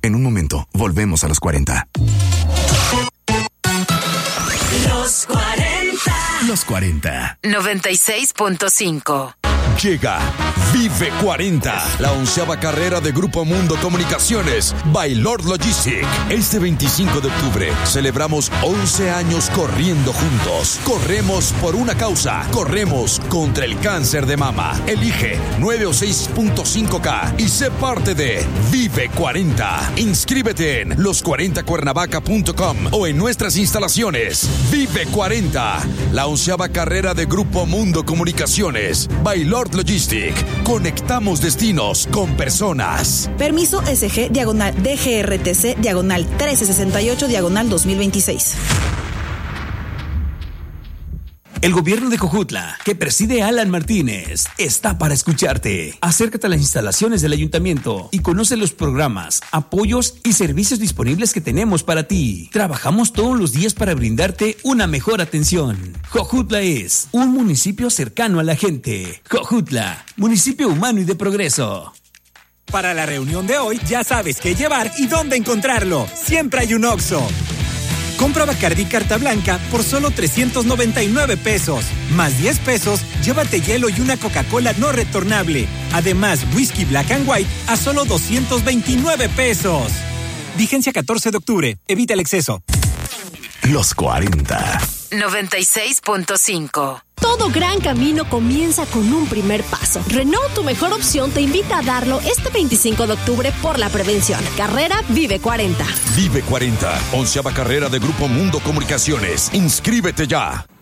En un momento, volvemos a los 40. Los 40. Los 40. 96.5. Llega Vive 40, la 11ª carrera de Grupo Mundo Comunicaciones by Lord Logistic. Este 25 de octubre celebramos 11 años corriendo juntos. Corremos por una causa. Corremos contra el cáncer de mama. Elige 9 o 6.5K y sé parte de Vive 40. Inscríbete en los40cuernavaca.com o en nuestras instalaciones. Vive 40, la 11ª carrera de Grupo Mundo Comunicaciones by Lord Logistic. Conectamos destinos con personas. Permiso SG /DGRTC /1368 /2026. El gobierno de Jojutla, que preside Alan Martínez, está para escucharte. Acércate a las instalaciones del ayuntamiento y conoce los programas, apoyos y servicios disponibles que tenemos para ti. Trabajamos todos los días para brindarte una mejor atención. Jojutla es un municipio cercano a la gente. Jojutla, municipio humano y de progreso. Para la reunión de hoy, ya sabes qué llevar y dónde encontrarlo. Siempre hay un Oxxo. Compra Bacardí Carta Blanca por solo 399 pesos. Más 10 pesos, llévate hielo y una Coca-Cola no retornable. Además, whisky Black and White a solo 229 pesos. Vigencia 14 de octubre. Evita el exceso. Los 40. 96.5. Todo gran camino comienza con un primer paso. Renault, tu mejor opción, te invita a darlo este 25 de octubre por la prevención. Carrera Vive 40. Vive 40, 11ª carrera de Grupo Mundo Comunicaciones. Inscríbete ya.